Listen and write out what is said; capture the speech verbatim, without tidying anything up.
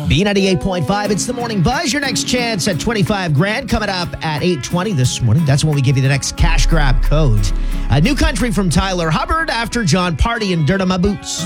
B ninety-eight point five, it's the Morning Buzz. Your next chance at twenty-five grand coming up at eight twenty this morning. That's when we give you the next cash grab code. A new country from Tyler Hubbard after John Party and Dirt on My Boots.